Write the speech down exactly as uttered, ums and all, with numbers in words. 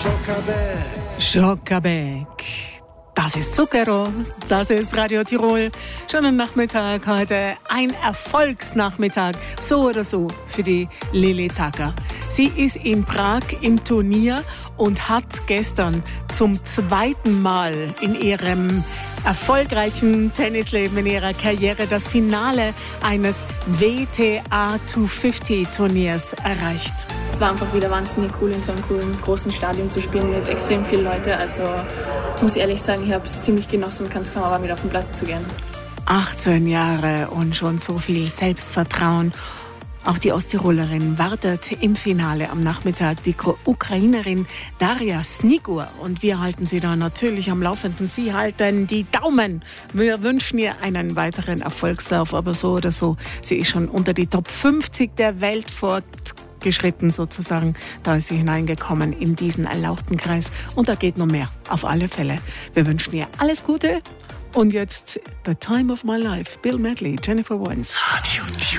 Jockabek. Das ist Zucchero, das ist Radio Tirol. Schönen Nachmittag heute, ein Erfolgsnachmittag, so oder so, für die Lili Tacker. Sie ist in Prag im Turnier und hat gestern zum zweiten Mal in ihrem erfolgreichen Tennisleben, in ihrer Karriere, das Finale eines W T A zweihundertfünfzig Turniers erreicht. Es war einfach wieder wahnsinnig cool, in so einem coolen, großen Stadion zu spielen mit extrem vielen Leuten. Also muss ich ehrlich sagen, ich habe es ziemlich genossen und kann es kaum erwarten, wieder auf den Platz zu gehen. achtzehn Jahre und schon so viel Selbstvertrauen. Auch die Osttirolerin wartet im Finale am Nachmittag die Ukrainerin Daria Snigur. Und wir halten sie da natürlich am Laufenden. Sie halten die Daumen. Wir wünschen ihr einen weiteren Erfolgslauf. Aber so oder so, sie ist schon unter die Top fünfzig der Welt fortgeschritten sozusagen. Da ist sie hineingekommen in diesen erlauchten Kreis. Und da geht noch mehr, auf alle Fälle. Wir wünschen ihr alles Gute. Und jetzt The Time of My Life. Bill Medley, Jennifer Warnes.